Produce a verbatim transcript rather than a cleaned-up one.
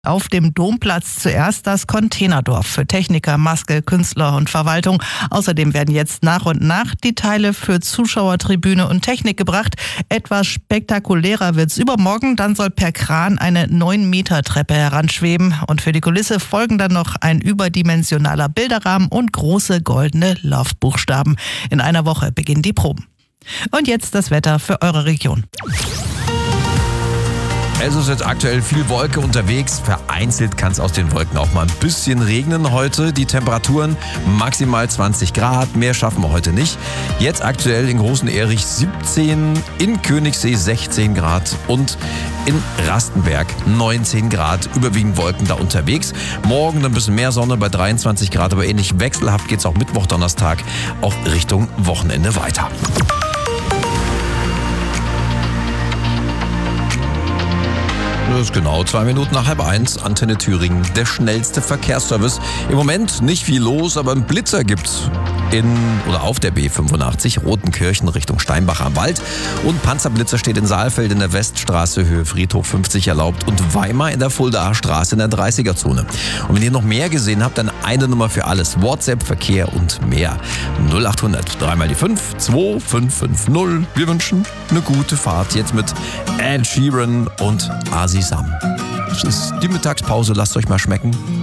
Auf dem Domplatz zuerst das Containerdorf für Techniker, Maske, Künstler und Verwaltung. Außerdem werden jetzt nach und nach die Teile für Zuschauertribüne und Technik gebracht. Etwas spektakulärer wird's übermorgen. Dann soll per Kran eine neun Meter Treppe heranschweben. Und für die Kulisse folgen dann noch ein überdimensionaler Bilderrahmen und große goldene Love-Buchstaben. In einer Woche beginnen die Proben. Und jetzt das Wetter für eure Region. Es ist jetzt aktuell viel Wolke unterwegs. Vereinzelt kann es aus den Wolken auch mal ein bisschen regnen heute. Die Temperaturen maximal zwanzig Grad. Mehr schaffen wir heute nicht. Jetzt aktuell in Großen Erich siebzehn, in Königssee sechzehn Grad und in Rastenberg neunzehn Grad. Überwiegend Wolken da unterwegs. Morgen ein bisschen mehr Sonne bei dreiundzwanzig Grad, aber ähnlich wechselhaft geht es auch Mittwoch, Donnerstag auch Richtung Wochenende weiter. Das ist genau zwei Minuten nach halb eins. Antenne Thüringen, der schnellste Verkehrsservice. Im Moment nicht viel los, aber einen Blitzer gibt's in oder auf der B fünfundachtzig, Rotenkirchen Richtung Steinbach am Wald. Und Panzerblitzer steht in Saalfeld in der Weststraße, Höhe Friedhof fünfzig erlaubt und Weimar in der Fuldaer Straße in der dreißiger Zone. Und wenn ihr noch mehr gesehen habt, dann eine Nummer für alles. WhatsApp, Verkehr und mehr. null achthundert, dreimal die fünf, zwei fünf fünf null. Wir wünschen eine gute Fahrt jetzt mit Ed Sheeran und Asi Sam. Das ist die Mittagspause, lasst euch mal schmecken.